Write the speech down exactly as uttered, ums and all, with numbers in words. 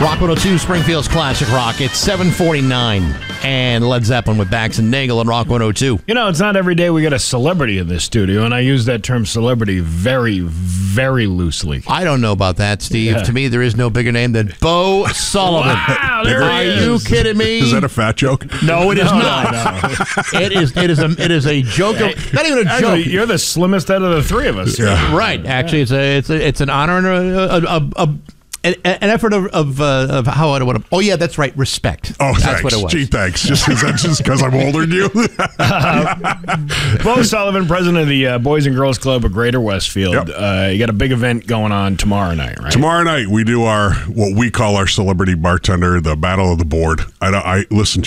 Rock one oh two, Springfield's Classic Rock. It's seven forty-nine. And Led Zeppelin with Bax and Nagel on Rock one oh two. You know, it's not every day we get a celebrity in this studio, and I use that term celebrity very, very loosely. I don't know about that, Steve. Yeah. To me, there is no bigger name than Bo Sullivan. Wow, there Are he you is. kidding me? Is that a fat joke? No, it is No, not. no. It is. It is a. It is a joke. Of, not even a Actually, joke. you're the slimmest out of the three of us. Yeah. Right. Actually, it's a. It's a, It's an honor and a. a, a, a An, an effort of of, uh, of how I want to. Oh yeah, that's right. Respect. Oh, that's thanks. what it was. Gee, thanks. Just is that just because I'm older than you? Bo Sullivan, president of the uh, Boys and Girls Club of Greater Westfield. Yep. Uh, you got a big event going on tomorrow night, right? Tomorrow night we do our what we call our celebrity bartender, the Battle of the Board. I, I listen.